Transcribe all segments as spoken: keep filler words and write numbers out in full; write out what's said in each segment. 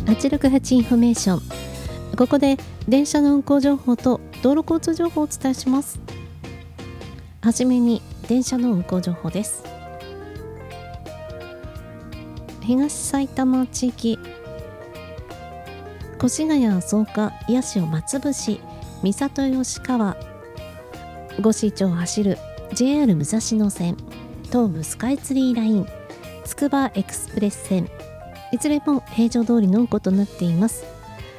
はちろくはちインフォメーション。ここで電車の運行情報と道路交通情報をお伝えします。はじめに電車の運行情報です。東埼玉地域、越谷草加、八潮松伏、三郷吉川、五市町を走る ジェイアール 武蔵野線、東武スカイツリーライン、つくばエクスプレス線、いずれも平常通りの運行となっています。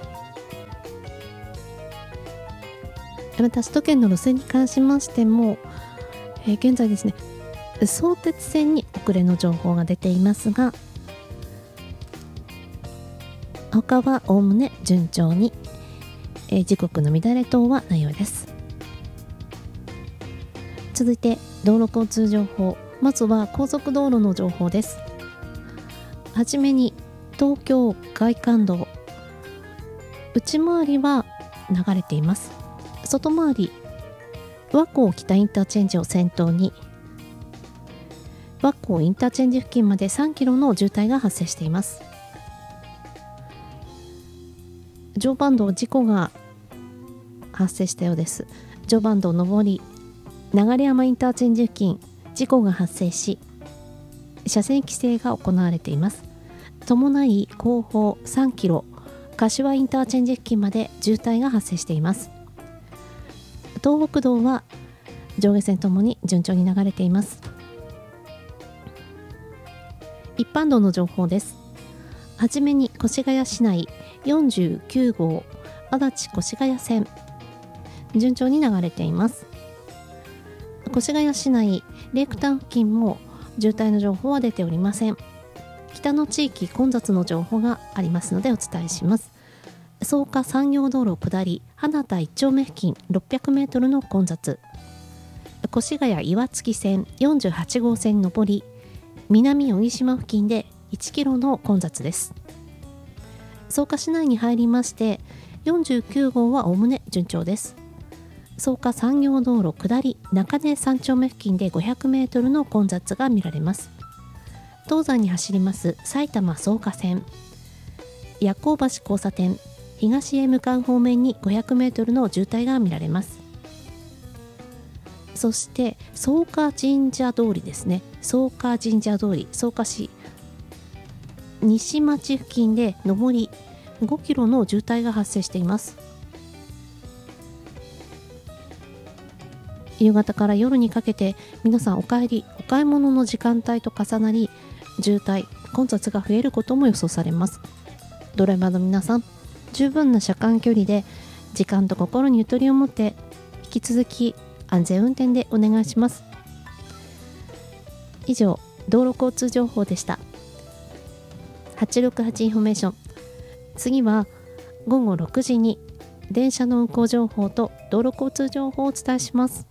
また首都圏の路線に関しましても、えー、現在ですね、相鉄線に遅れの情報が出ていますが、他はおおむね順調に、えー、時刻の乱れ等はないようです。続いて道路交通情報。まずは高速道路の情報です。はじめに東京外環道、内回りは流れています。外回り、和光北インターチェンジを先頭に和光インターチェンジ付近までさんキロの渋滞が発生しています。常磐道、事故が発生したようです。常磐道上り流山インターチェンジ付近、事故が発生し車線規制が行われています。伴い後方さんキロ、柏インターチェンジ付近まで渋滞が発生しています。東北道は上下線ともに順調に流れています。一般道の情報です。はじめに越谷市内よんじゅうきゅうごう足立越谷線、順調に流れています。越谷市内レイクタウン付近も渋滞の情報は出ておりません。北の地域混雑の情報がありますのでお伝えします。草加産業道路下り花田一丁目付近ろっぴゃくメートルの混雑、越谷岩槻線よんじゅうはちごうせん上り南荻島付近でいちキロの混雑です。草加市内に入りましてよんじゅうきゅうごうはおおむね順調です。草加産業道路下り中根三丁目付近でごひゃくメートルの混雑が見られます。東西に走ります埼玉草加線、夜行橋交差点東へ向かう方面にごひゃくメートルの渋滞が見られます。そして草加神社通りですね、草加神社通り草加市西町付近で上りごキロの渋滞が発生しています。夕方から夜にかけて皆さんお帰りお買い物の時間帯と重なり渋滞混雑が増えることも予想されます。ドライバーの皆さん、十分な車間距離で時間と心にゆとりを持って引き続き安全運転でお願いします。以上、道路交通情報でした。はちろくはちインフォメーション。次はごごろくじに電車の運行情報と道路交通情報をお伝えします。